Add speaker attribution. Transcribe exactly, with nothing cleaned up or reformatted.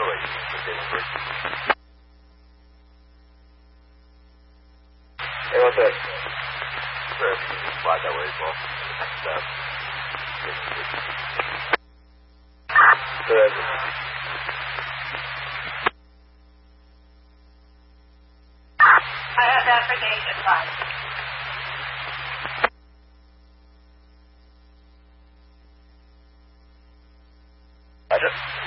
Speaker 1: Hey, what's that? Sure, if you can fly that way as well. That's, Good.
Speaker 2: I have that for days at five.
Speaker 1: Roger.